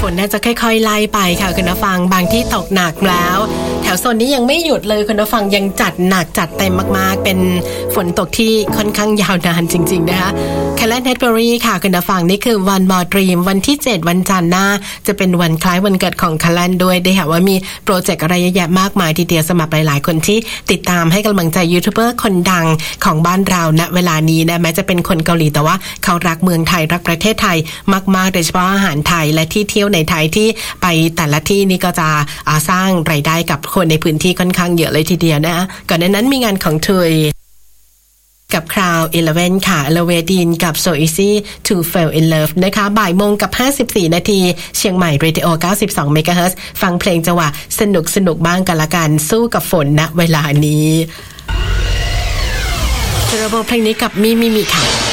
ฝนน่าจะค่อยๆไล่ไปค่ะคุณผู้ฟังบางที่ตกหนักแล้วแถวโซนนี้ยังไม่หยุดเลยคุณผู้ฟังยังจัดหนักจัดเต็มมากๆเป็นฝนตกที่ค่อนข้างยาวนานจริงๆนะคะแคลนเฮดเบอรี่ค่ะคุณผู้ฟังนี่คือวันมอดรีมวันที่7วันจันทร์หน้าจะเป็นวันคล้ายวันเกิดของแคลนด้วยได้ค่ะว่ามีโปรเจกต์อะไรเยอะแยะมากมายทีเดียวสำหรับหลายๆคนที่ติดตามให้กำลังใจยูทูบเบอร์คนดังของบ้านเราณเวลานี้นะแม้จะเป็นคนเกาหลีแต่ว่าเขารักเมืองไทยรักประเทศไทยมากๆโดยเฉพาะอาหารไทยและที่เที่ยวในไทยที่ไปแต่ละที่นี่ก็จะสร้างรายได้กับคนในพื้นที่ค่อนข้างเยอะเลยทีเดียวนะก่อนหน้านั้นมีงานของทุยกับ Crowd 11 ค่ะ Elevadin กับ So Easy to Fall in Love นะคะบ่ายโมงกับ54นาทีเชียงใหม่ Radio 92 MHz ฟังเพลงจังหวะสนุกบ้างกันละกันสู้กับฝนณเวลานี้จะระบบเพลงนี้กับมิค่ะ